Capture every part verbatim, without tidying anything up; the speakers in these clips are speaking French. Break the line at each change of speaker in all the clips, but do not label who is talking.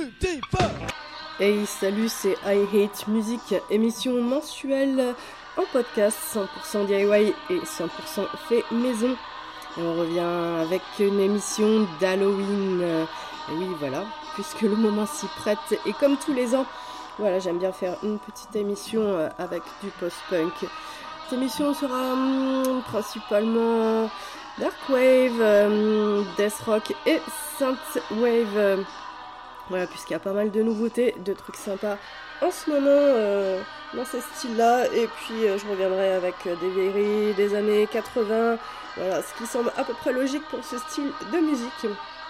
Hey, salut, c'est I Hate Music, émission mensuelle en podcast cent pour cent D I Y et cent pour cent fait maison. Et on revient avec une émission d'Halloween. Et oui, voilà, puisque le moment s'y prête. Et comme tous les ans, voilà, j'aime bien faire une petite émission avec du post-punk. Cette émission sera hum, principalement dark wave, hum, death rock et synthwave. Voilà, puisqu'il y a pas mal de nouveautés, de trucs sympas en ce moment euh, dans ces styles-là. Et puis euh, je reviendrai avec euh, des vieilleries des années quatre-vingts. Voilà, ce qui semble à peu près logique pour ce style de musique.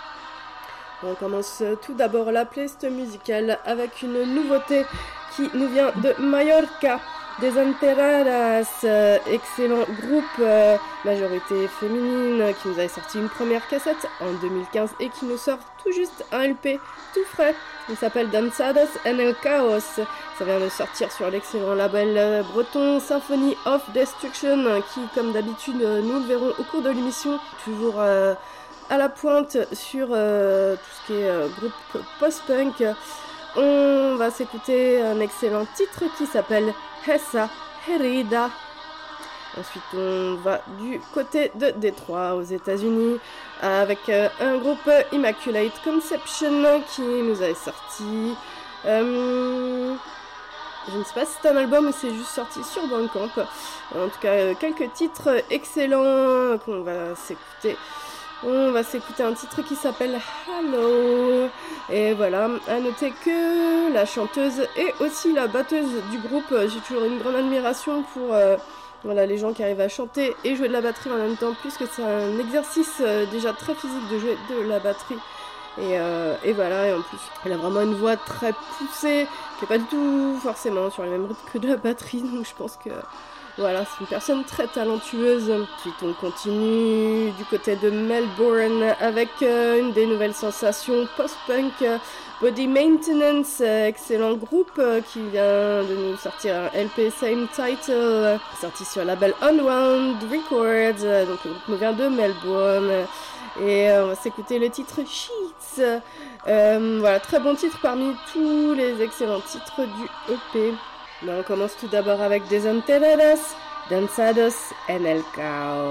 On commence tout d'abord la playlist musicale avec une nouveauté qui nous vient de Mallorca. Desenterradas, euh, excellent groupe, euh, majorité féminine, qui nous avait sorti une première cassette en deux mille quinze et qui nous sort tout juste un L P tout frais. Il s'appelle Danzados en el Chaos. Ça vient de sortir sur l'excellent label euh, breton Symphony of Destruction, qui, comme d'habitude, euh, nous le verrons au cours de l'émission, toujours euh, à la pointe sur euh, tout ce qui est euh, groupe post-punk. On va s'écouter un excellent titre qui s'appelle Esa Herida. Ensuite, on va du côté de Détroit, aux États-Unis, avec euh, un groupe Immaculate Conception qui nous a sorti. Euh, je ne sais pas si c'est un album ou c'est juste sorti sur Bandcamp. En tout cas, euh, quelques titres excellents qu'on va s'écouter. On va s'écouter un titre qui s'appelle Hello. Et voilà, à noter que la chanteuse et aussi la batteuse du groupe, j'ai toujours une grande admiration pour euh, voilà, les gens qui arrivent à chanter et jouer de la batterie en même temps, puisque c'est un exercice euh, déjà très physique de jouer de la batterie. Et, euh, et voilà, et en plus, elle a vraiment une voix très poussée, qui n'est pas du tout forcément sur les mêmes rythmes que de la batterie, donc je pense que... Voilà, c'est une personne très talentueuse. Ensuite, on continue du côté de Melbourne avec euh, une des nouvelles sensations post-punk, euh, Body Maintenance, euh, excellent groupe euh, qui vient de nous sortir un L P Same Title, euh, sorti sur le label Unwound Records. Euh, donc le groupe nous vient de Melbourne. Et euh, on va s'écouter le titre Sheets. Euh, voilà, très bon titre parmi tous les excellents titres du E P. Mais on commence tout d'abord avec Desenterradas, Danzados en el Chaos.